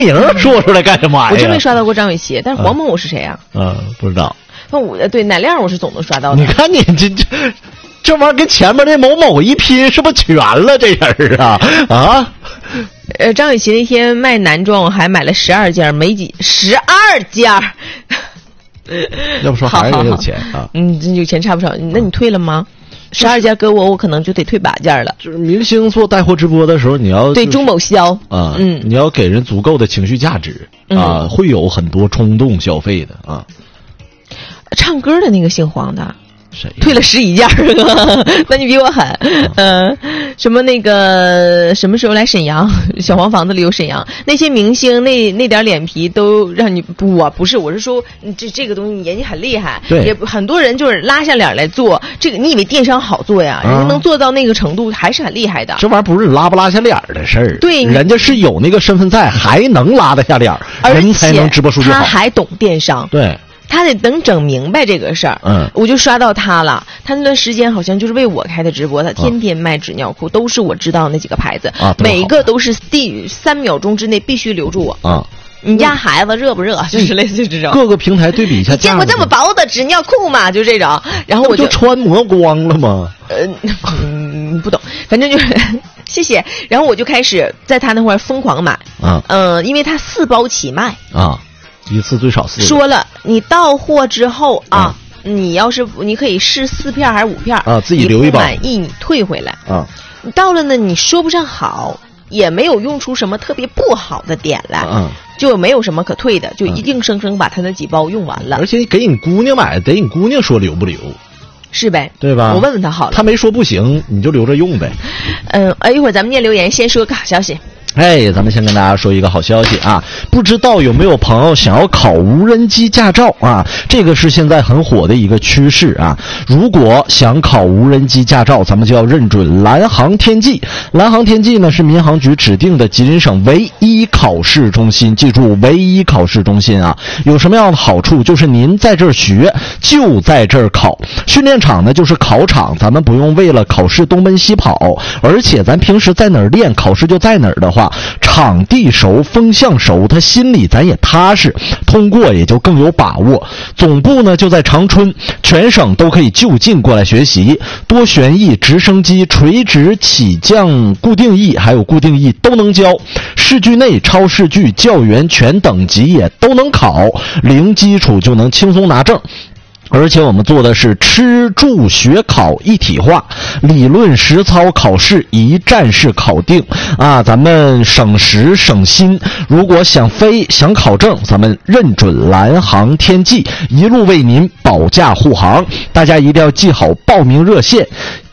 名说出来干什么呀？ 我真没刷到过张雨绮，但是黄渤我是谁啊？ 不知道。 那我对乃亮我是总能刷到的。 你看你这玩意儿跟前面那某某一拼，是不是全了这人啊？啊？ 张雨绮那天卖男装，我还买了12件，没几12件。 要不说还是有钱啊？ 有钱差不少。那你退了吗？12件搁我可能就得退8件了。 就是明星做带货直播的时候，你要对中某销啊，你要给人足够的情绪价值啊，会有很多冲动消费的啊。 唱歌的那个姓黄的。 谁退了11件那你比我狠。什么那个什么时候来沈阳？小黄房子里有沈阳那些明星，那点脸皮都让你不是，我是说这个东西人家很厉害， 对， 也很多人就是拉下脸来做这个。你以为电商好做呀？人家能做到那个程度，还是很厉害的。 这玩意儿不是拉不拉下脸的事儿， 对， 人家是有那个身份在，还能拉得下脸，人才能直播数据好。 他还懂电商， 对。 他得能整明白这个事儿，我就刷到他了。他那段时间好像就是为我开的直播，他天天卖纸尿裤，都是我知道那几个牌子，每一个都是3秒钟之内必须留住我啊。你家孩子热不热？就是类似这种。 各个平台对比一下， 你见过这么薄的纸尿裤吗？就这种，然后我就穿磨光了吗？ 不懂，反正就是谢谢。然后我就开始在他那块疯狂买，因为他4包起卖啊。一次最少4个。 说了，你到货之后啊，你要是你可以试4片还是5片啊，自己留一包， 不满意你退回来啊。 你到了呢，你说不上好，也没有用出什么特别不好的点来，就没有什么可退的，就硬生生把他那几包用完了。 而且给你姑娘买，得你姑娘说留不留。 是呗， 对吧？ 我问问他好了， 他没说不行，你就留着用呗。 一会儿咱们念留言，先说个好消息。 咱们先跟大家说一个好消息啊！不知道有没有朋友想要考无人机驾照啊？这个是现在很火的一个趋势啊！如果想考无人机驾照，咱们就要认准蓝航天技。蓝航天技呢是民航局指定的吉林省唯一考试中心，记住，唯一考试中心啊！有什么样的好处？就是您在这儿学，就在这儿考。训练场呢就是考场，咱们不用为了考试东奔西跑，而且咱平时在哪儿练，考试就在哪儿的话，场地熟，风向熟，他心里咱也踏实，通过也就更有把握。总部呢就在长春，全省都可以就近过来学习，多旋翼、直升机、垂直起降、固定翼还有固定翼都能教，视距内、超视距、教员全等级也都能考，零基础就能轻松拿证。而且我们做的是吃住学考一体化，理论实操考试一站式考定啊，咱们省时省心。如果想飞想考证，咱们认准蓝航天技，一路为您保驾护航。大家一定要记好报名热线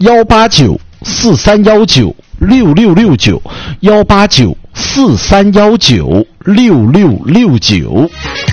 ：18943196669，18943196669。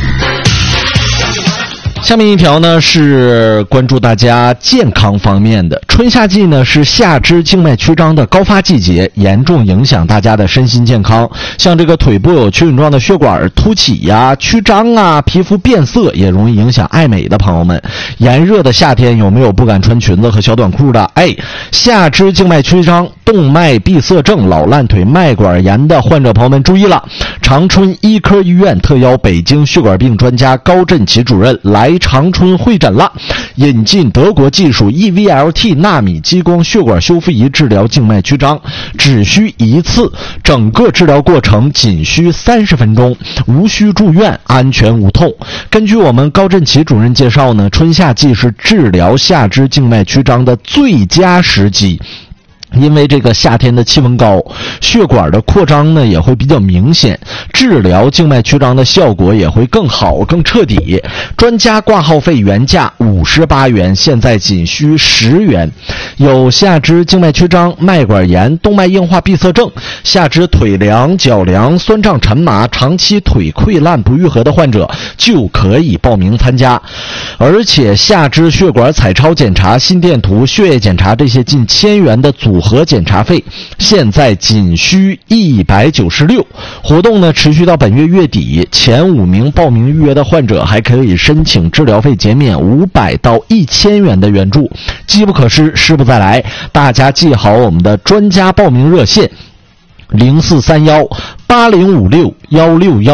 下面一条呢是关注大家健康方面的。春夏季呢是下肢静脉曲张的高发季节，严重影响大家的身心健康。像这个腿部有曲纹状的血管凸起呀、曲张啊，皮肤变色也容易影响爱美的朋友们。炎热的夏天有没有不敢穿裙子和小短裤的？下肢静脉曲张、动脉闭塞症、老烂腿、脉管炎的患者朋友们注意了，长春医科医院特邀北京血管病专家高振奇主任来长春会诊了，引进德国技术 EVLT 纳米激光血管修复仪治疗静脉曲张，只需一次，整个治疗过程仅需30分钟，无需住院，安全无痛。根据我们高振奇主任介绍呢，春夏季是治疗下肢静脉曲张的最佳时机。因为这个夏天的气温高，血管的扩张呢也会比较明显，治疗静脉曲张的效果也会更好更彻底。专家挂号费原价58元，现在仅需10元。有下肢静脉曲张、脉管炎、动脉硬化闭塞症、下肢腿凉、脚凉、酸胀沉麻、长期腿溃烂不愈合的患者就可以报名参加。而且下肢血管彩超检查、心电图、血液检查这些近1000元的组合检查费，现在仅需196。活动呢持续到本月月底，前5名报名预约的患者还可以申请治疗费减免500到1000元的援助。机不可失，失不再来，大家记好我们的专家报名热线 043180561616。